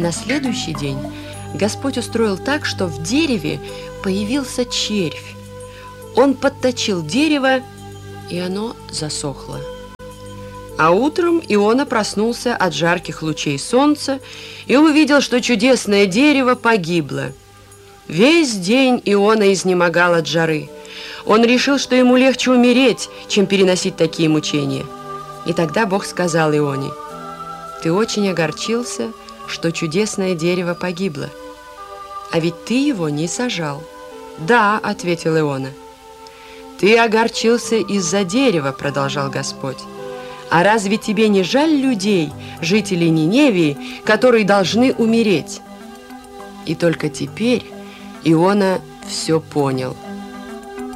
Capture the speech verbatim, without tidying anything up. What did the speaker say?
На следующий день Господь устроил так, что в дереве появился червь. Он подточил дерево, и оно засохло. А утром Иона проснулся от жарких лучей солнца и увидел, что чудесное дерево погибло. Весь день Иона изнемогал от жары. Он решил, что ему легче умереть, чем переносить такие мучения. И тогда Бог сказал Ионе: «Ты очень огорчился, что чудесное дерево погибло. А ведь ты его не сажал». «Да», — ответил Иона. «Ты огорчился из-за дерева», — продолжал Господь. «А разве тебе не жаль людей, жителей Ниневии, которые должны умереть?» И только теперь Иона все понял.